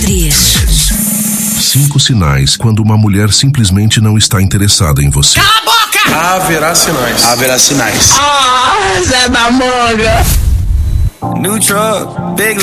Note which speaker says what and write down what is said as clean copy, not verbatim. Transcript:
Speaker 1: 3.
Speaker 2: 5 sinais quando uma mulher simplesmente não está interessada em você.
Speaker 3: Cala a boca!
Speaker 4: Haverá sinais.
Speaker 5: Haverá sinais.
Speaker 1: Zé da Manga.
Speaker 6: New truck, big